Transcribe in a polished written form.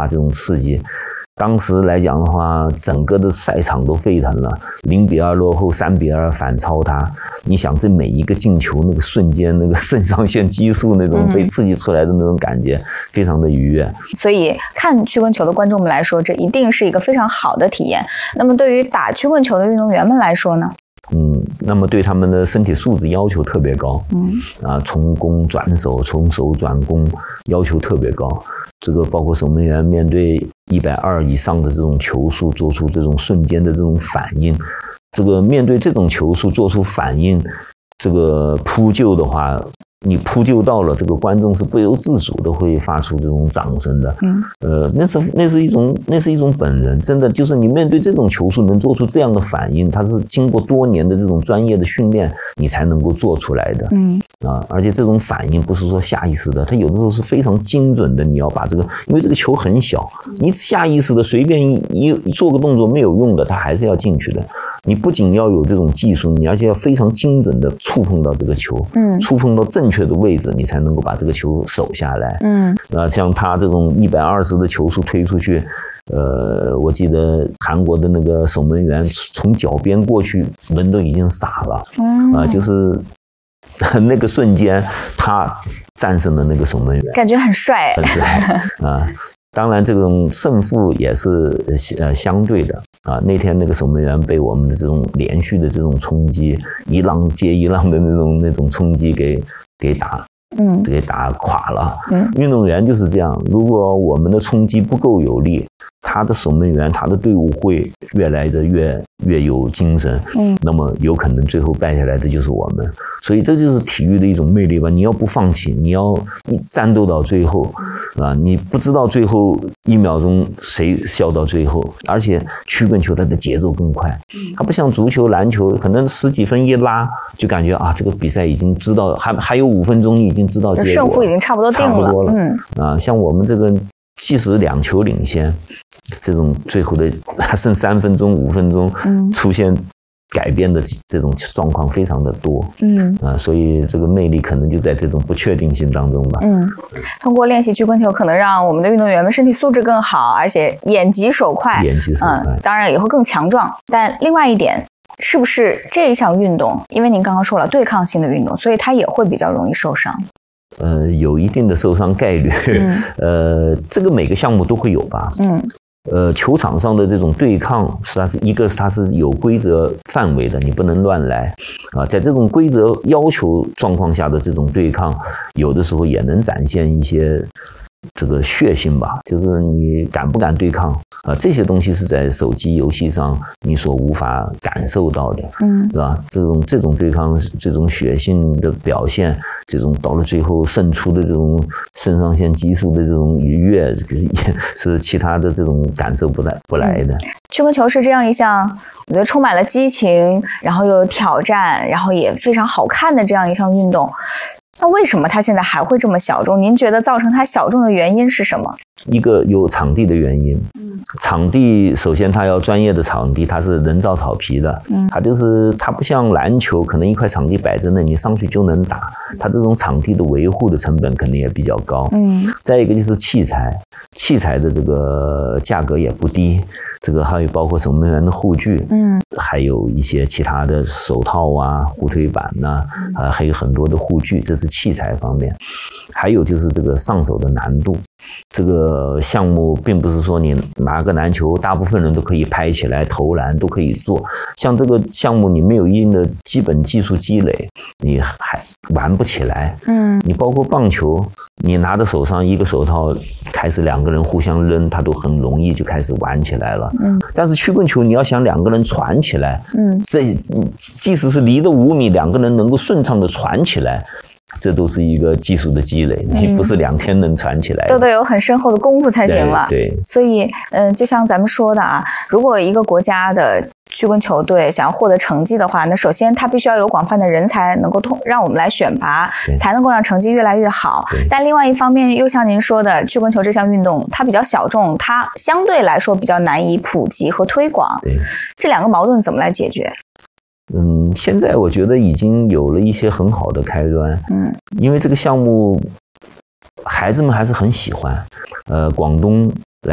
化这种刺激。当时来讲的话，整个的赛场都沸腾了，0-2落后3-2反超他。你想，这每一个进球那个瞬间，那个肾上腺激素那种被刺激出来的那种感觉，非常的愉悦。 所以看曲棍球的观众们来说，这一定是一个非常好的体验。那么对于打曲棍球的运动员们来说呢？ 那么对他们的身体素质要求特别高。从攻转守，从守转攻要求特别高。这个包括守门员面对120以上的这种球速，做出这种瞬间的这种反应。这个面对这种球速做出反应，这个扑救的话，你扑救到了，这个观众是不由自主的会发出这种掌声的。那是一种本能，真的就是你面对这种球速能做出这样的反应，它是经过多年的这种专业的训练，你才能够做出来的。而且这种反应不是说下意识的，它有的时候是非常精准的。你要把这个，因为这个球很小，你下意识的随便一做个动作没有用的，它还是要进去的。你不仅要有这种技术，你而且要非常精准的触碰到这个球，触碰到正确的位置，你才能够把这个球守下来。像他这种120的球速推出去，我记得韩国的那个守门员从脚边过去，人都已经傻了。就是那个瞬间，他战胜了那个守门员， 感觉很帅， 很帅当然，这种胜负也是相对的那天那个守门员被我们的这种连续的这种冲击，一浪接一浪的那种冲击给打垮了。运动员就是这样，如果我们的冲击不够有力，他的守门员，他的队伍会越来的越有精神。那么有可能最后败下来的就是我们。所以这就是体育的一种魅力吧。你要不放弃，你要战斗到最后你不知道最后1秒钟谁笑到最后。而且曲棍球它的节奏更快，它不像足球篮球可能10几分一拉就感觉这个比赛已经知道，还有5分钟已经知道结果， 胜负已经差不多定了。像我们这个即使2球领先，这种最后的剩3分钟5分钟出现改变的这种状况非常的多。所以这个魅力可能就在这种不确定性当中吧。 通过练习曲棍球可能让我们的运动员们身体素质更好，而且眼疾手快，当然也会更强壮。但另外一点，是不是这一项运动，因为您刚刚说了对抗性的运动，所以它也会比较容易受伤？ 有一定的受伤概率。这个每个项目都会有吧。球场上的这种对抗，它是有规则范围的，你不能乱来在这种规则要求状况下的这种对抗，有的时候也能展现一些这个血性吧，就是你敢不敢对抗这些东西是在手机游戏上你所无法感受到的，是吧？这种对抗，这种血性的表现，这种到了最后胜出的这种肾上腺激素的这种愉悦，是其他的这种感受不来的。 曲棍球是这样一项我觉得充满了激情，然后又有挑战，然后也非常好看的这样一项运动。那为什么它现在还会这么小众？您觉得造成它小众的原因是什么？ 一个有场地的原因。场地首先它要专业的场地，它是人造草皮的，它不像篮球，可能一块场地摆在那，你上去就能打。它这种场地的维护的成本肯定也比较高。再一个就是器材的这个价格也不低。这个还有包括守门员的护具，还有一些其他的手套护腿板还有很多的护具，这是器材方面。还有就是这个上手的难度。这个项目并不是说你拿个篮球，大部分人都可以拍起来投篮都可以做。像这个项目，你没有一定的基本技术积累，你还玩不起来。你包括棒球，你拿着手上一个手套，开始2个人互相扔，它都很容易就开始玩起来了。但是曲棍球，你要想2个人传起来，这即使是离着5米，2个人能够顺畅的传起来，这都是一个技术的积累，你不是2天能传起来的， 都得有很深厚的功夫才行了。 对， 所以就像咱们说的如果一个国家的曲棍球队想要获得成绩的话，那首先它必须要有广泛的人才能够让我们来选拔，才能够让成绩越来越好。但另外一方面，又像您说的，曲棍球这项运动它比较小众，它相对来说比较难以普及和推广。这2个矛盾怎么来解决？ 现在我觉得已经有了一些很好的开端。因为这个项目孩子们还是很喜欢。广东